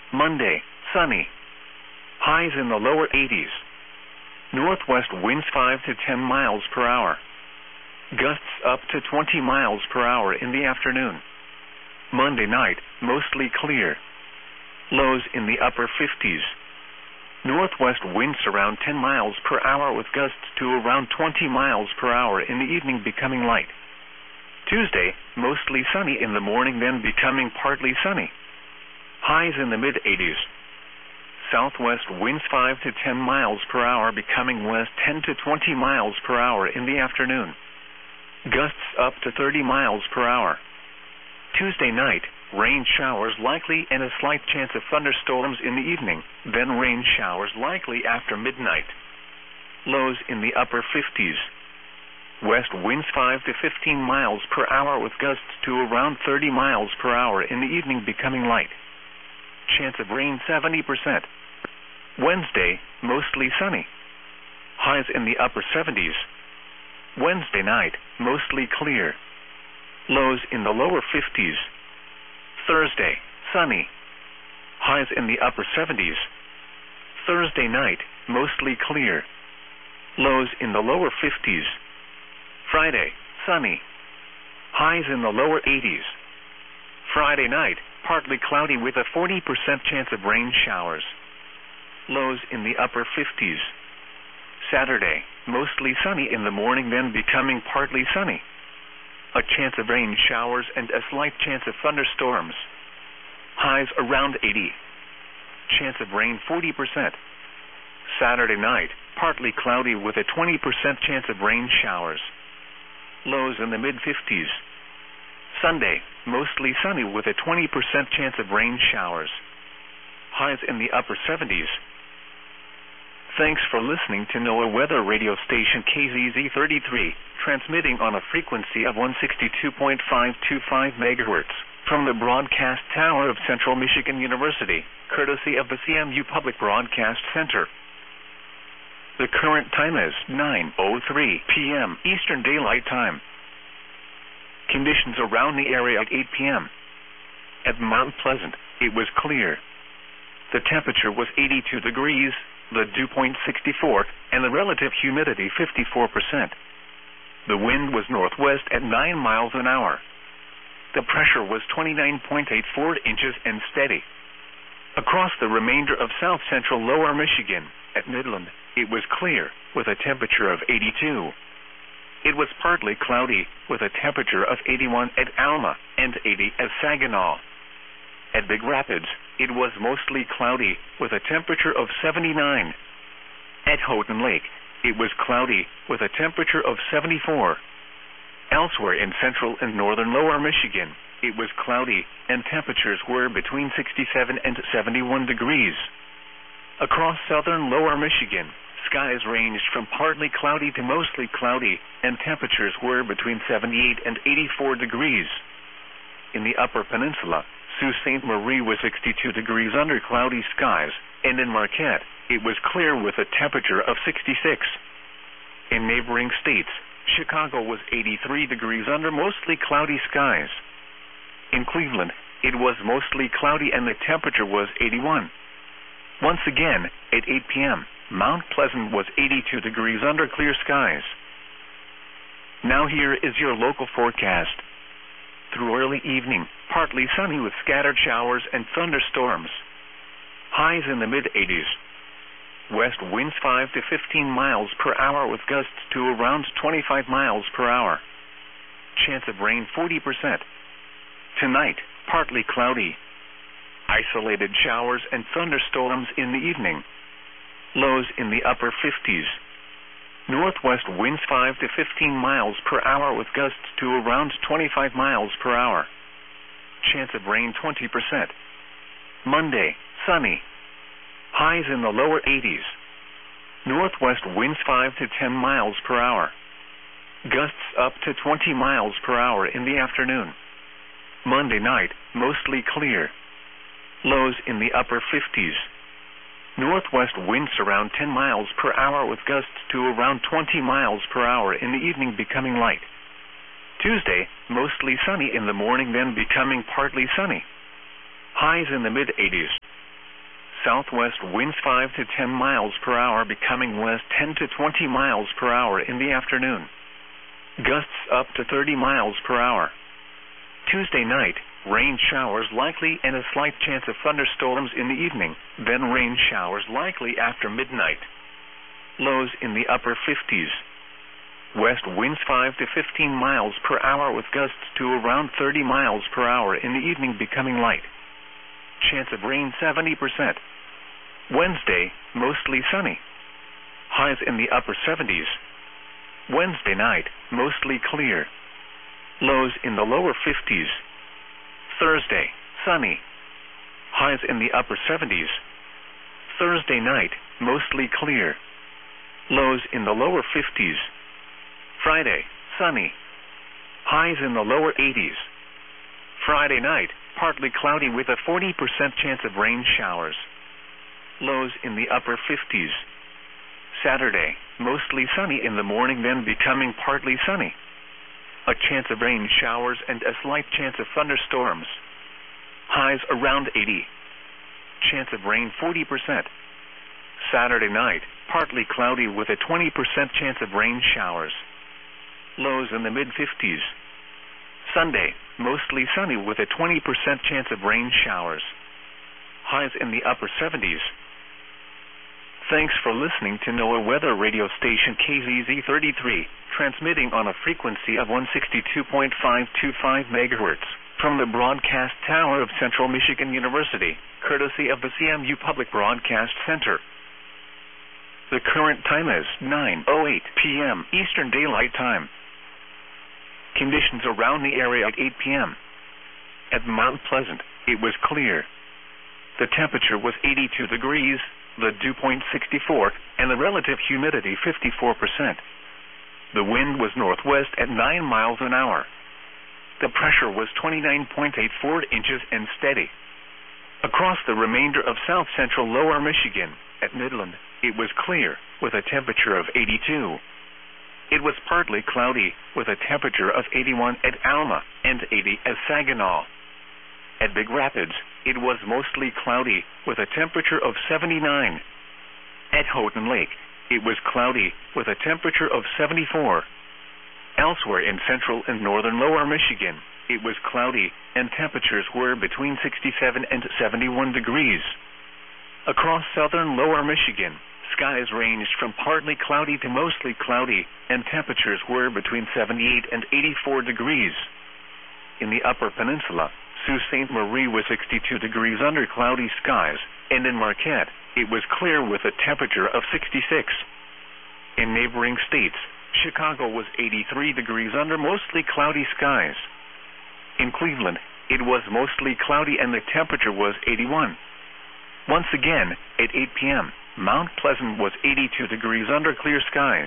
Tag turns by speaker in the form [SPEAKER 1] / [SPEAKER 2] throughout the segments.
[SPEAKER 1] Monday, sunny. Highs in the lower 80s. Northwest winds 5 to 10 miles per hour. Gusts up to 20 miles per hour in the afternoon. Monday night, mostly clear. Lows in the upper 50s. Northwest winds around 10 miles per hour with gusts to around 20 miles per hour in the evening becoming light. Tuesday, mostly sunny in the morning then becoming partly sunny. Highs in the mid-80s. Southwest winds 5 to 10 miles per hour becoming west 10 to 20 miles per hour in the afternoon. Gusts up to 30 miles per hour. Tuesday night, rain showers likely and a slight chance of thunderstorms in the evening, then rain showers likely after midnight. Lows in the upper 50s. West winds 5 to 15 miles per hour with gusts to around 30 miles per hour in the evening becoming light. Chance of rain 70%. Wednesday, mostly sunny. Highs in the upper 70s. Wednesday night, mostly clear. Lows in the lower 50s. Thursday, sunny. Highs in the upper 70s. Thursday night, mostly clear. Lows in the lower 50s. Friday, sunny. Highs in the lower 80s. Friday night, partly cloudy with a 40% chance of rain showers. Lows in the upper 50s. Saturday, mostly sunny in the morning then becoming partly sunny. A chance of rain showers and a slight chance of thunderstorms. Highs around 80. Chance of rain 40%. Saturday night, partly cloudy with a 20% chance of rain showers. Lows in the mid-50s. Sunday, mostly sunny with a 20% chance of rain showers. Highs in the upper 70s. Thanks for listening to NOAA Weather Radio Station KZZ33, transmitting on a frequency of 162.525 MHz from the broadcast tower of Central Michigan University, courtesy of the CMU Public Broadcast Center. The current time is 9:03 p.m. Eastern Daylight Time. Conditions around the area at 8 p.m. At Mount Pleasant, it was clear. The temperature was 82 degrees, the dew point 64, and the relative humidity 54%. The wind was northwest at 9 miles an hour. The pressure was 29.84 inches and steady. Across the remainder of south-central lower Michigan, at Midland, it was clear, with a temperature of 82. It was partly cloudy, with a temperature of 81 at Alma and 80 at Saginaw. At Big Rapids, it was mostly cloudy, with a temperature of 79. At Houghton Lake, it was cloudy, with a temperature of 74. Elsewhere in central and northern lower Michigan, it was cloudy, and temperatures were between 67 and 71 degrees. Across southern lower Michigan, skies ranged from partly cloudy to mostly cloudy, and temperatures were between 78 and 84 degrees. In the upper peninsula, Sault Ste. Marie was 62 degrees under cloudy skies, and in Marquette, it was clear with a temperature of 66. In neighboring states, Chicago was 83 degrees under mostly cloudy skies. In Cleveland, it was mostly cloudy and the temperature was 81. Once again, at 8 p.m., Mount Pleasant was 82 degrees under clear skies. Now here is your local forecast. Through early evening, partly sunny with scattered showers and thunderstorms. Highs in the mid-80s. West winds 5 to 15 miles per hour with gusts to around 25 miles per hour. Chance of rain 40%. Tonight, partly cloudy. Isolated showers and thunderstorms in the evening. Lows in the upper 50s. Northwest winds 5 to 15 miles per hour with gusts to around 25 miles per hour. Chance of rain 20%. Monday, sunny. Highs in the lower 80s. Northwest winds 5 to 10 miles per hour. Gusts up to 20 miles per hour in the afternoon. Monday night, mostly clear. Lows in the upper 50s. Northwest winds around 10 miles per hour with gusts to around 20 miles per hour in the evening becoming light. Tuesday, mostly sunny in the morning then becoming partly sunny. Highs in the mid-80s. Southwest winds 5 to 10 miles per hour, becoming west 10 to 20 miles per hour in the afternoon. Gusts up to 30 miles per hour. Tuesday night, rain showers likely and a slight chance of thunderstorms in the evening, then rain showers likely after midnight. Lows in the upper 50s. West winds 5 to 15 miles per hour with gusts to around 30 miles per hour in the evening, becoming light. Chance of rain 70%. Wednesday, mostly sunny. Highs in the upper 70s. Wednesday night, mostly clear. Lows in the lower 50s. Thursday, sunny. Highs in the upper 70s. Thursday night, mostly clear. Lows in the lower 50s. Friday, sunny. Highs in the lower 80s. Friday night, partly cloudy with a 40% chance of rain showers. Lows in the upper 50s. Saturday, mostly sunny in the morning, then becoming partly sunny. A chance of rain showers and a slight chance of thunderstorms. Highs around 80. Chance of rain 40%. Saturday night, partly cloudy with a 20% chance of rain showers. Lows in the mid-50s. Sunday, mostly sunny with a 20% chance of rain showers. Highs in the upper 70s. Thanks for listening to NOAA Weather Radio Station KZZ33, transmitting on a frequency of 162.525 MHz from the broadcast tower of Central Michigan University, courtesy of the CMU Public Broadcast Center. The current time is 9:08 p.m. Eastern Daylight Time. Conditions around the area at 8 p.m. At Mount Pleasant, it was clear. The temperature was 82 degrees, the dew point 64, and the relative humidity 54%. The wind was northwest at 9 miles an hour. The pressure was 29.84 inches and steady. Across the remainder of south-central lower Michigan, at Midland, it was clear, with a temperature of 82. It was partly cloudy, with a temperature of 81 at Alma and 80 at Saginaw. At Big Rapids, it was mostly cloudy, with a temperature of 79. At Houghton Lake, it was cloudy, with a temperature of 74. Elsewhere in central and northern lower Michigan, it was cloudy, and temperatures were between 67 and 71 degrees. Across southern lower Michigan, skies ranged from partly cloudy to mostly cloudy, and temperatures were between 78 and 84 degrees. In the upper peninsula, Sault Ste. Marie was 62 degrees under cloudy skies, and in Marquette, it was clear with a temperature of 66. In neighboring states, Chicago was 83 degrees under mostly cloudy skies. In Cleveland, it was mostly cloudy and the temperature was 81. Once again, at 8 p.m., Mount Pleasant was 82 degrees under clear skies.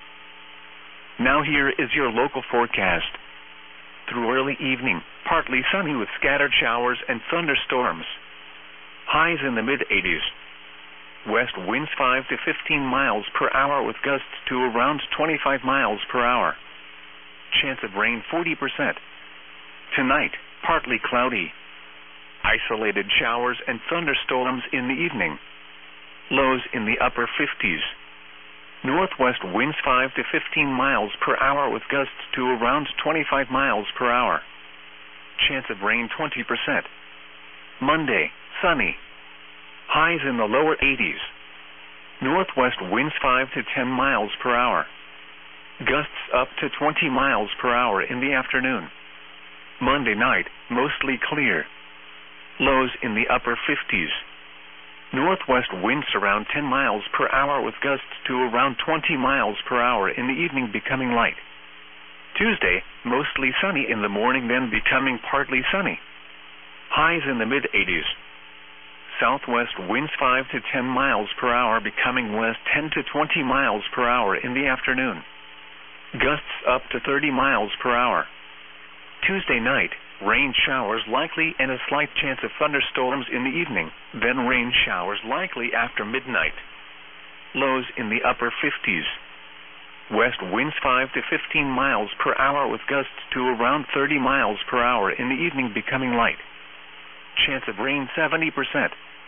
[SPEAKER 1] Now here is your local forecast. Through early evening, partly sunny with scattered showers and thunderstorms. Highs in the mid-80s. West winds 5 to 15 miles per hour with gusts to around 25 miles per hour. Chance of rain 40%. Tonight, partly cloudy. Isolated showers and thunderstorms in the evening. Lows in the upper 50s. Northwest winds 5 to 15 miles per hour with gusts to around 25 miles per hour. Chance of rain 20%. Monday, sunny. Highs in the lower 80s. Northwest winds 5 to 10 miles per hour. Gusts up to 20 miles per hour in the afternoon. Monday night, mostly clear. Lows in the upper 50s. Northwest winds around 10 miles per hour with gusts to around 20 miles per hour in the evening, becoming light. Tuesday, mostly sunny in the morning, then becoming partly sunny. Highs in the mid-80s. Southwest winds 5 to 10 miles per hour, becoming west 10 to 20 miles per hour in the afternoon. Gusts up to 30 miles per hour. Tuesday night, rain showers likely and a slight chance of thunderstorms in the evening, then rain showers likely after midnight. Lows in the upper 50s. West winds 5 to 15 miles per hour with gusts to around 30 miles per hour in the evening, becoming light. Chance of rain 70%.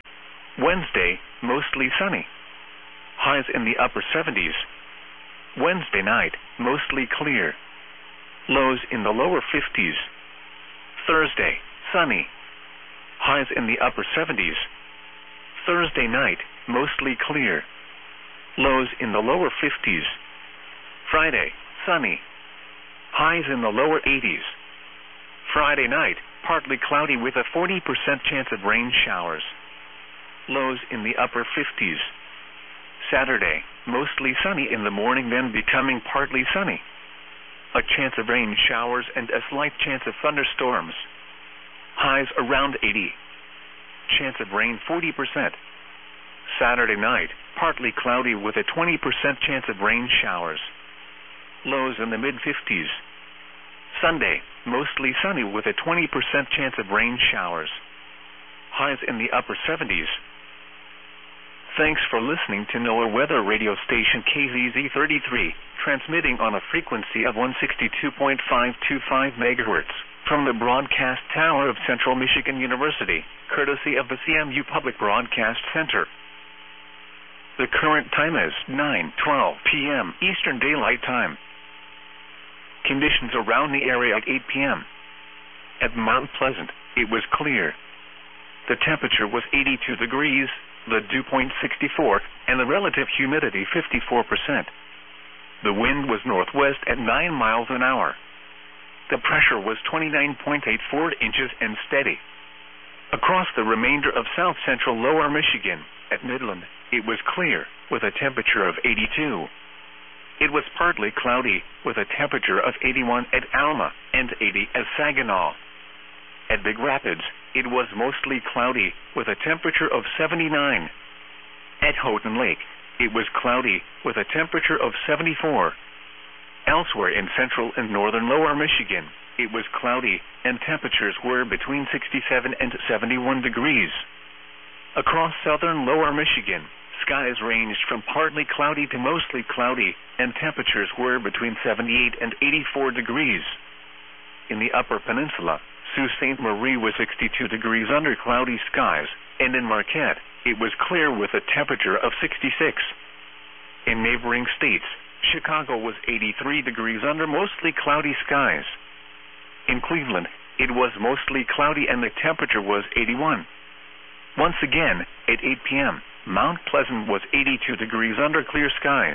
[SPEAKER 1] Wednesday, mostly sunny. Highs in the upper 70s. Wednesday night, mostly clear. Lows in the lower 50s. Thursday, sunny. Highs in the upper 70s. Thursday night, mostly clear. Lows in the lower 50s. Friday, sunny. Highs in the lower 80s. Friday night, partly cloudy with a 40% chance of rain showers. Lows in the upper 50s. Saturday, mostly sunny in the morning, then becoming partly sunny. A chance of rain showers and a slight chance of thunderstorms. Highs around 80. Chance of rain 40%. Saturday night, partly cloudy with a 20% chance of rain showers. Lows in the mid-50s. Sunday, mostly sunny with a 20% chance of rain showers. Highs in the upper 70s. Thanks for listening to NOAA weather radio station KZZ33, transmitting on a frequency of 162.525 MHz from the broadcast tower of Central Michigan University, courtesy of the CMU Public Broadcast Center. The current time is 9:12 p.m. Eastern Daylight Time. Conditions around the area at 8 p.m. At Mount Pleasant, it was clear. The temperature was 82 degrees, the dew point 64, and the relative humidity 54%. The wind was northwest at 9 miles an hour. The pressure was 29.84 inches and steady. Across the remainder of south central lower Michigan, at Midland, it was clear, with a temperature of 82. It was partly cloudy, with a temperature of 81 at Alma and 80 at Saginaw. At Big Rapids, it was mostly cloudy, with a temperature of 79. At Houghton Lake, it was cloudy, with a temperature of 74. Elsewhere in central and northern lower Michigan, it was cloudy, and temperatures were between 67 and 71 degrees. Across southern lower Michigan, skies ranged from partly cloudy to mostly cloudy, and temperatures were between 78 and 84 degrees. In the upper peninsula, Sault Ste. Marie was 62 degrees under cloudy skies, and in Marquette, it was clear with a temperature of 66. In neighboring states, Chicago was 83 degrees under mostly cloudy skies. In Cleveland, it was mostly cloudy and the temperature was 81. Once again, at 8 p.m., Mount Pleasant was 82 degrees under clear skies.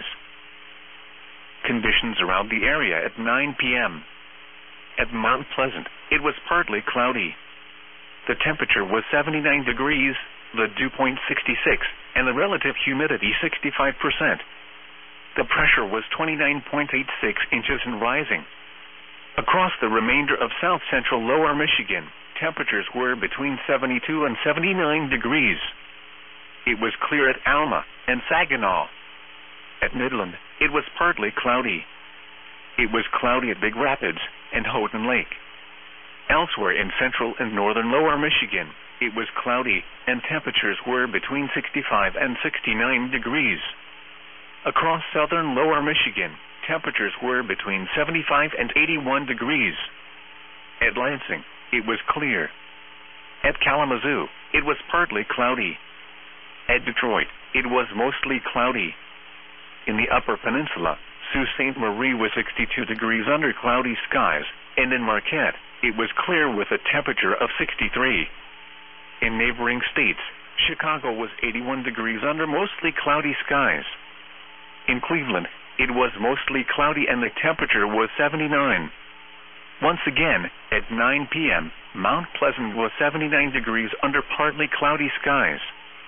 [SPEAKER 1] Conditions around the area at 9 p.m. At Mount Pleasant, it was partly cloudy. The temperature was 79 degrees, the dew point 66, and the relative humidity 65%. The pressure was 29.86 inches and rising. Across the remainder of south central lower Michigan, temperatures were between 72 and 79 degrees. It was clear at Alma and Saginaw. At Midland, it was partly cloudy. It was cloudy at Big Rapids and Houghton Lake. Elsewhere in central and northern lower Michigan, it was cloudy, and temperatures were between 65 and 69 degrees. Across southern lower Michigan, temperatures were between 75 and 81 degrees. At Lansing, it was clear. At Kalamazoo, it was partly cloudy. At Detroit, it was mostly cloudy. In the upper peninsula, Sault Ste. Marie was 62 degrees under cloudy skies, and in Marquette, it was clear with a temperature of 63. In neighboring states, Chicago was 81 degrees under mostly cloudy skies. In Cleveland, it was mostly cloudy and the temperature was 79. Once again, at 9 p.m., Mount Pleasant was 79 degrees under partly cloudy skies.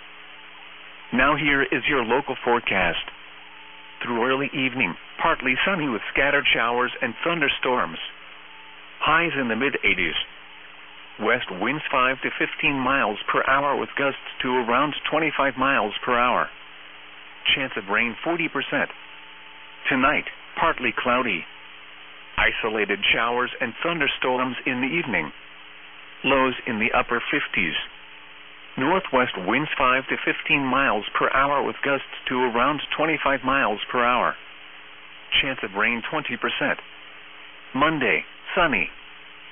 [SPEAKER 1] Now here is your local forecast. Through early evening, partly sunny with scattered showers and thunderstorms. Highs in the mid-80s. West winds 5 to 15 miles per hour with gusts to around 25 miles per hour. Chance of rain 40%. Tonight, partly cloudy. Isolated showers and thunderstorms in the evening. Lows in the upper 50s. Northwest winds 5 to 15 miles per hour with gusts to around 25 miles per hour. Chance of rain 20%. Monday, sunny.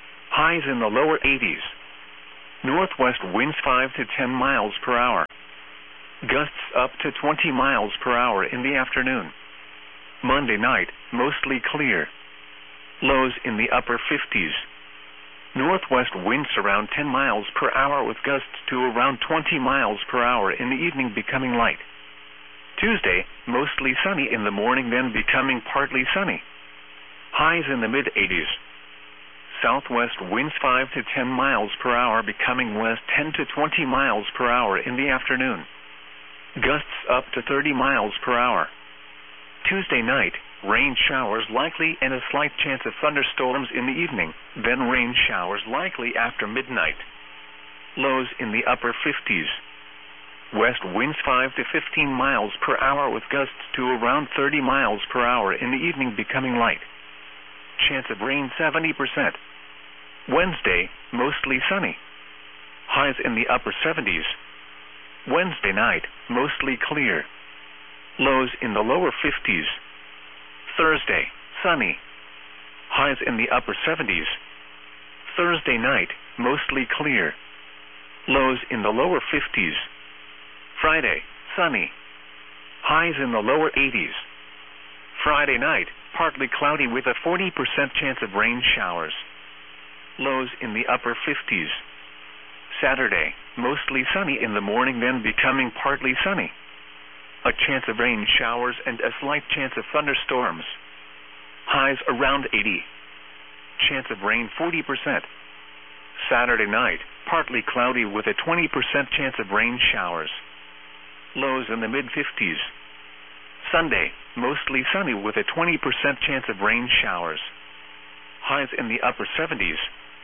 [SPEAKER 1] Highs in the lower 80s. Northwest winds 5 to 10 miles per hour. Gusts up to 20 miles per hour in the afternoon. Monday night, mostly clear. Lows in the upper 50s. Northwest winds around 10 miles per hour with gusts to around 20 miles per hour in the evening, becoming light. Tuesday, mostly sunny in the morning, then becoming partly sunny. Highs in the mid-80s. Southwest winds 5 to 10 miles per hour, becoming west 10 to 20 miles per hour in the afternoon. Gusts up to 30 miles per hour. Tuesday night, rain showers likely and a slight chance of thunderstorms in the evening, then rain showers likely after midnight. Lows in the upper 50s. West winds 5 to 15 miles per hour with gusts to around 30 miles per hour in the evening, becoming light. Chance of rain 70%. Wednesday, mostly sunny. Highs in the upper 70s. Wednesday night, mostly clear. Lows in the lower 50s. Thursday, sunny. Highs in the upper 70s. Thursday night, mostly clear. Lows in the lower 50s. Friday, sunny. Highs in the lower 80s. Friday night, partly cloudy with a 40% chance of rain showers. Lows in the upper 50s. Saturday, mostly sunny in the morning, then becoming partly sunny. A chance of rain showers and a slight chance of thunderstorms. Highs around 80. Chance of rain 40%. Saturday night, partly cloudy with a 20% chance of rain showers. Lows in the mid-50s. Sunday, mostly sunny with a 20% chance of rain showers. Highs in the upper 70s.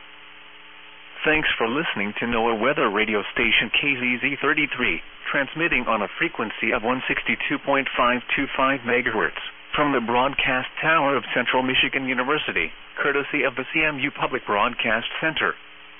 [SPEAKER 1] Thanks for listening to NOAA weather radio station KZZ33, transmitting on a frequency of 162.525 MHz from the broadcast tower of Central Michigan University, courtesy of the CMU Public Broadcast Center.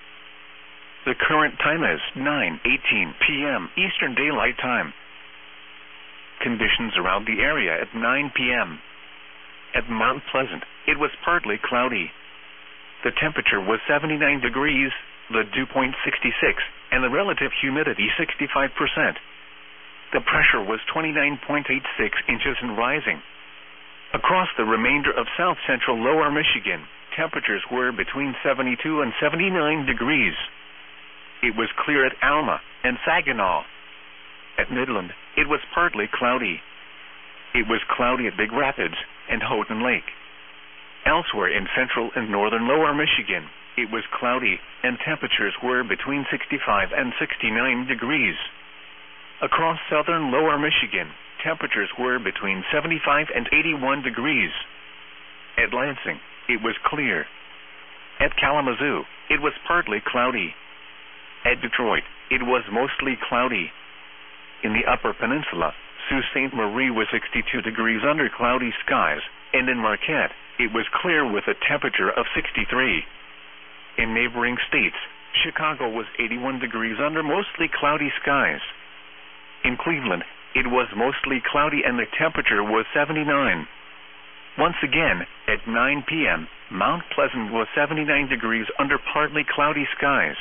[SPEAKER 1] The current time is 9:18 p.m. Eastern Daylight Time. Conditions around the area at 9 p.m. At Mount Pleasant, it was partly cloudy. The temperature was 79 degrees, the dew point 66, and the relative humidity 65%. The pressure was 29.86 inches and rising. Across the remainder of south central lower Michigan, temperatures were between 72 and 79 degrees. It was clear at Alma and Saginaw. At Midland, it was partly cloudy. It was cloudy at Big Rapids and Houghton Lake. Elsewhere in central and northern lower Michigan, it was cloudy and temperatures were between 65 and 69 degrees. Across southern lower Michigan, temperatures were between 75 and 81 degrees. At Lansing, it was clear. At Kalamazoo, it was partly cloudy. At Detroit, it was mostly cloudy. In the Upper Peninsula, Sault Ste. Marie was 62 degrees under cloudy skies, and in Marquette, it was clear with a temperature of 63. In neighboring states, Chicago was 81 degrees under mostly cloudy skies. In Cleveland, it was mostly cloudy and the temperature was 79. Once again, at 9 p.m., Mount Pleasant was 79 degrees under partly cloudy skies.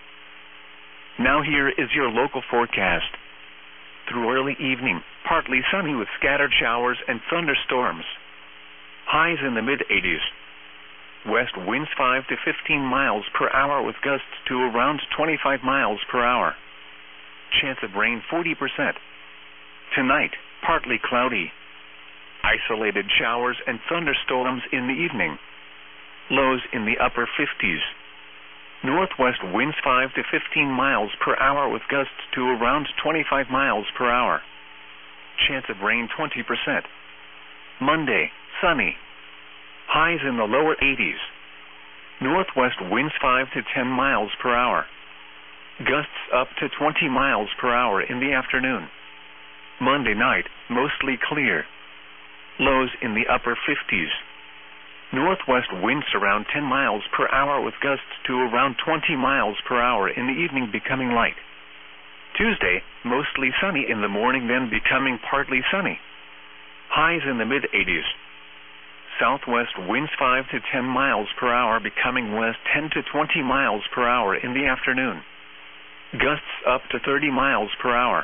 [SPEAKER 1] Now here is your local forecast. Through early evening, partly sunny with scattered showers and thunderstorms. Highs in the mid-80s. West winds 5 to 15 miles per hour with gusts to around 25 miles per hour. Chance of rain 40%. Tonight, partly cloudy. Isolated showers and thunderstorms in the evening. Lows in the upper 50s. Northwest winds 5 to 15 miles per hour with gusts to around 25 miles per hour. Chance of rain 20%. Monday, sunny. Highs in the lower 80s. Northwest winds 5 to 10 miles per hour. Gusts up to 20 miles per hour in the afternoon. Monday night, mostly clear. Lows in the upper 50s. Northwest winds around 10 miles per hour with gusts to around 20 miles per hour in the evening, becoming light. Tuesday, mostly sunny in the morning, then becoming partly sunny. Highs in the mid-80s. Southwest winds 5 to 10 miles per hour, becoming west 10 to 20 miles per hour in the afternoon. Gusts up to 30 miles per hour.